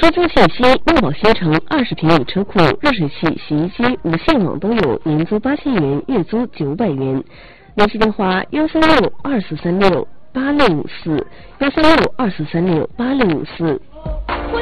车租信息：墨宝新城20平米车库，热水器、洗衣机、无线网都有，年租8000元，月租900元。联系电话：13624368654，13624368654。